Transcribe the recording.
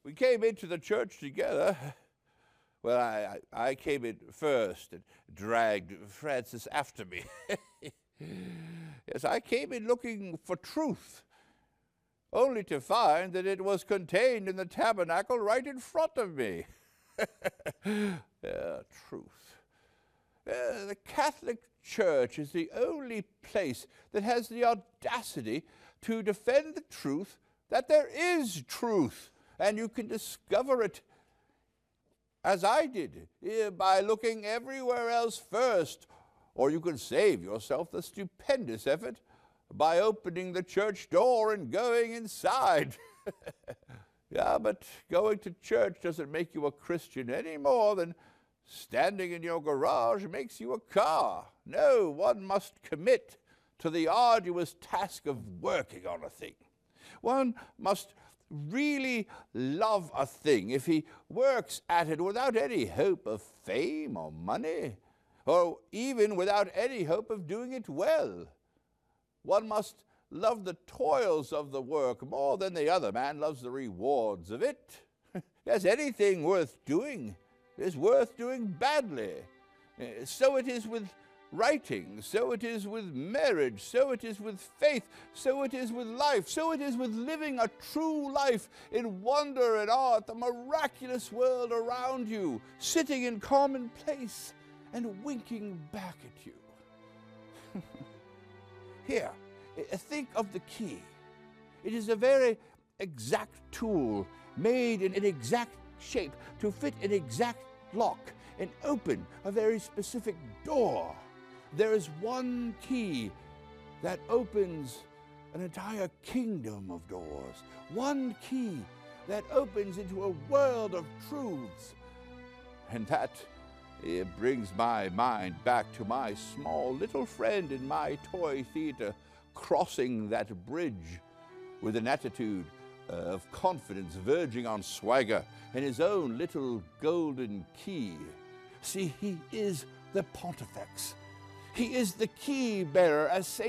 we came into the church together. Well, I came in first and dragged Francis after me. Yes, I came in looking for truth, only to find that it was contained in the tabernacle right in front of me. Truth. The Catholic Church is the only place that has the audacity to defend the truth that there is truth, and you can discover it, as I did, by looking everywhere else first, or you can save yourself the stupendous effort by opening the church door and going inside. Yeah, but going to church doesn't make you a Christian any more than standing in your garage makes you a car. No, one must commit to the arduous task of working on a thing. One must really love a thing if he works at it without any hope of fame or money, or even without any hope of doing it well. One must love the toils of the work more than the other man loves the rewards of it. Yes, anything worth doing is worth doing badly. So it is with writing, so it is with marriage, so it is with faith, so it is with life, so it is with living a true life in wonder and awe at the miraculous world around you, sitting in commonplace and winking back at you. Here, think of the key. It is a very exact tool made in an exact shape to fit an exact lock and open a very specific door. There is one key that opens an entire kingdom of doors. One key that opens into a world of truths. And that brings my mind back to my small little friend in my toy theater, crossing that bridge with an attitude of confidence verging on swagger and his own little golden key. See, he is the Pontifex. He is the key bearer, as St.